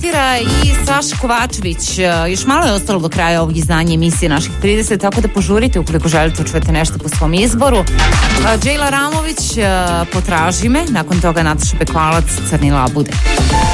Tira i Saša Kovačević. Još malo je ostalo do kraja ovog izdanja emisije Naših 30, tako da požurite ukoliko želite čujete nešto po svom izboru. Džejla Ramović, Potraži me, nakon toga Nataša Bekvalac, Crni labude.